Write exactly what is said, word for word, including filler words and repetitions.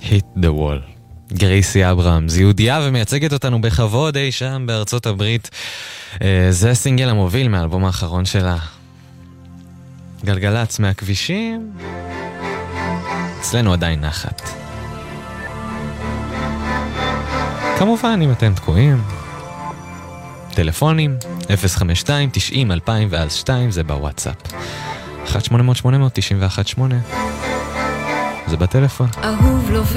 Hit the wall. גרייסי אברהמס, יהודיה ומייצגת אותנו בכבוד אי שם בארצות הברית. זה הסינגל המוביל מהאלבום האחרון שלה. גלגלץ מהכבישים, אצלנו עדיין נחת. כמובן אם אתם תקועים, טלפונים אפס חמש שתיים תשעים אלפיים ועל שתיים, זה בוואטסאפ. אחת שמונה אפס אפס שמונה תשע אחת שמונה זה בטלפון. אהוב לובש